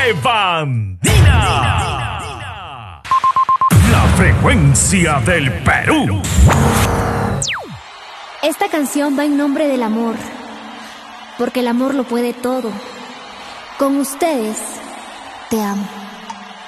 de Bandina. La frecuencia del Perú. Esta canción va en nombre del amor, porque el amor lo puede todo. Con ustedes, te amo.